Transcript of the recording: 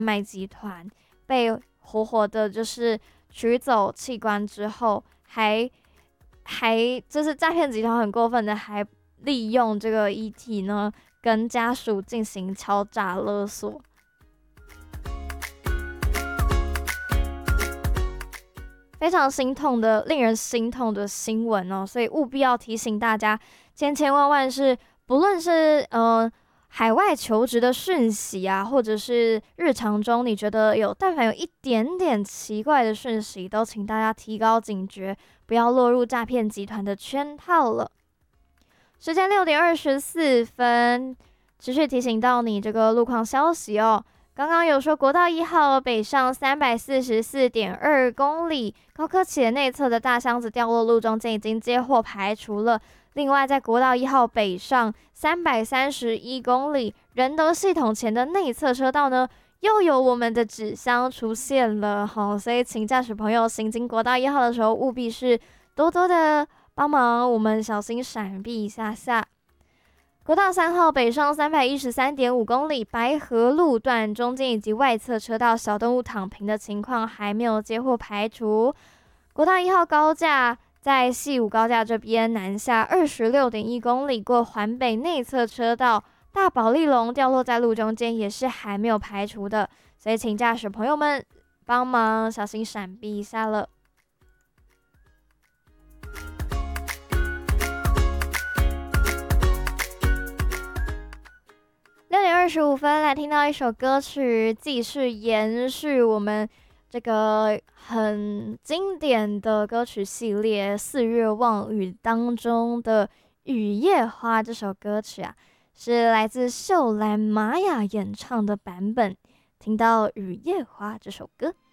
卖集团被活活的就是取走器官之后，还就是诈骗集团很过分的，还利用这个遗体呢，跟家属进行敲诈勒索。非常心痛的、令人心痛的新闻哦，所以务必要提醒大家，千千万万是，不论是海外求职的讯息啊，或者是日常中你觉得但凡有一点点奇怪的讯息，都请大家提高警觉，不要落入诈骗集团的圈套了。时间6:24，持续提醒到你这个路况消息哦。刚刚有说国道1号北上344.2公里，高科起的内侧的大箱子掉落路中间已经接获排除了。另外，在国道1号北上331公里，仁德系统前的内侧车道呢，又有我们的纸箱出现了哈，所以请驾驶朋友行经国道1号的时候，务必是多多的帮忙我们小心闪避一下下。国道3号北上313.5公里，白河路段中间以及外侧车道小动物躺平的情况还没有接获排除。国道1号高架在西武高架这边南下26.1公里，过环北内侧车道大保利龙掉落在路中间也是还没有排除的，所以请驾驶朋友们帮忙小心闪避一下了。6:25来听到一首歌曲，继续延续我们这个很经典的歌曲系列《四月望雨》当中的《雨夜花》这首歌曲啊，是来自秀兰玛雅演唱的版本。听到《雨夜花》这首歌。